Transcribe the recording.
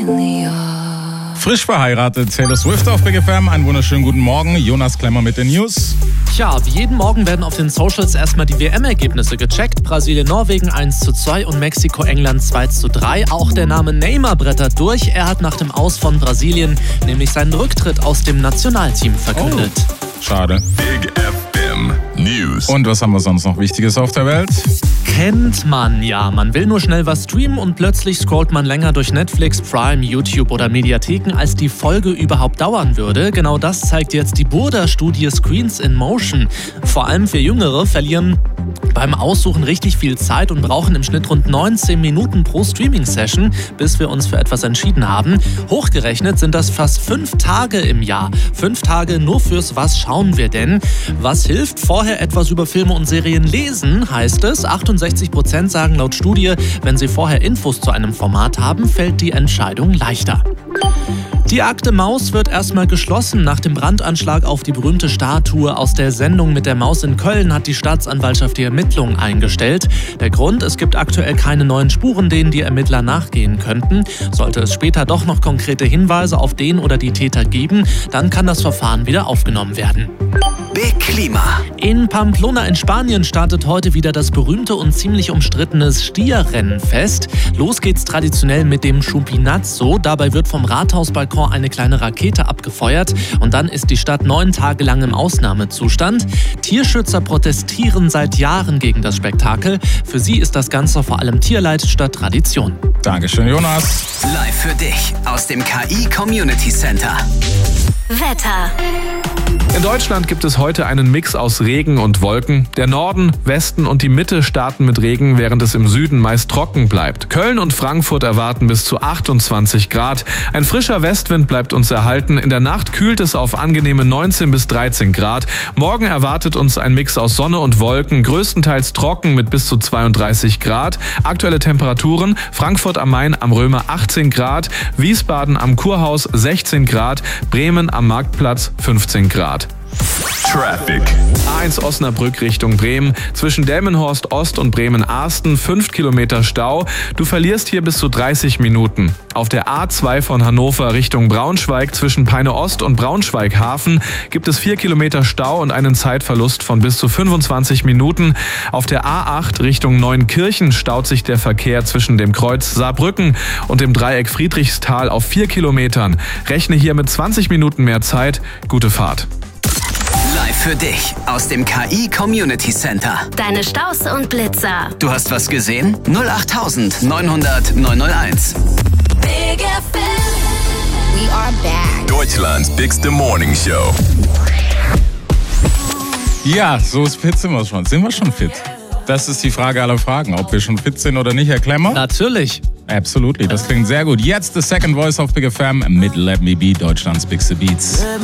Frisch verheiratet, Taylor Swift auf Big FM. Einen wunderschönen guten Morgen. Jonas Klemmer mit den News. Tja, wie jeden Morgen werden auf den Socials erstmal die WM-Ergebnisse gecheckt. Brasilien-Norwegen 1:2 und Mexiko-England 2:3. Auch der Name Neymar brettert durch. Er hat nach dem Aus von Brasilien nämlich seinen Rücktritt aus dem Nationalteam verkündet. Schade. Big FM News. Und was haben wir sonst noch Wichtiges auf der Welt? Kennt man ja. Man will nur schnell was streamen und plötzlich scrollt man länger durch Netflix, Prime, YouTube oder Mediatheken, als die Folge überhaupt dauern würde. Genau das zeigt jetzt die Burda-Studie Screens in Motion. Vor allem für Jüngere verlieren beim Aussuchen richtig viel Zeit und brauchen im Schnitt rund 19 Minuten pro Streaming-Session, bis wir uns für etwas entschieden haben. Hochgerechnet sind das fast 5 Tage im Jahr. 5 Tage nur fürs Was schauen wir denn? Was hilft? Vorher etwas über Filme und Serien lesen, heißt es. 68% sagen laut Studie, wenn sie vorher Infos zu einem Format haben, fällt die Entscheidung leichter. Die Akte Maus wird erstmal geschlossen. Nach dem Brandanschlag auf die berühmte Statue aus der Sendung mit der Maus in Köln hat die Staatsanwaltschaft die Ermittlungen eingestellt. Der Grund: es gibt aktuell keine neuen Spuren, denen die Ermittler nachgehen könnten. Sollte es später doch noch konkrete Hinweise auf den oder die Täter geben, dann kann das Verfahren wieder aufgenommen werden. Big Klima. In Pamplona in Spanien startet heute wieder das berühmte und ziemlich umstrittene Stierrennenfest. Los geht's traditionell mit dem Chupinazo. Dabei wird vom Rathausbalkon eine kleine Rakete abgefeuert und dann ist die Stadt 9 Tage lang im Ausnahmezustand. Tierschützer protestieren seit Jahren gegen das Spektakel. Für sie ist das Ganze vor allem Tierleid statt Tradition. Dankeschön, Jonas. Live für dich aus dem KI Community Center. Wetter. In Deutschland gibt es heute einen Mix aus Regen und Wolken. Der Norden, Westen und die Mitte starten mit Regen, während es im Süden meist trocken bleibt. Köln und Frankfurt erwarten bis zu 28 Grad. Ein frischer Westwind bleibt uns erhalten. In der Nacht kühlt es auf angenehme 19 bis 13 Grad. Morgen erwartet uns ein Mix aus Sonne und Wolken, größtenteils trocken mit bis zu 32 Grad. Aktuelle Temperaturen: Frankfurt am Main am Römer 18 Grad, Wiesbaden am Kurhaus 16 Grad, Bremen am Marktplatz 15 Grad. Traffic. A1 Osnabrück Richtung Bremen. Zwischen Delmenhorst Ost und Bremen-Arsten 5 Kilometer Stau. Du verlierst hier bis zu 30 Minuten. Auf der A2 von Hannover Richtung Braunschweig zwischen Peine Ost und Braunschweig-Hafen gibt es 4 Kilometer Stau und einen Zeitverlust von bis zu 25 Minuten. Auf der A8 Richtung Neunkirchen staut sich der Verkehr zwischen dem Kreuz Saarbrücken und dem Dreieck Friedrichsthal auf 4 Kilometern. Rechne hier mit 20 Minuten mehr Zeit. Gute Fahrt. Live für dich aus dem KI Community Center. Deine Staus und Blitzer. Du hast was gesehen? 08900 901. Big FM. We are back. Deutschlands Bigste Morning Show. Ja, so fit sind wir schon. Sind wir schon fit? Das ist die Frage aller Fragen, ob wir schon fit sind oder nicht, Herr Klemmer. Natürlich. Absolutely, das klingt sehr gut. Jetzt the Second Voice of Big FM mit Let Me Be, Deutschlands Bigste Beats.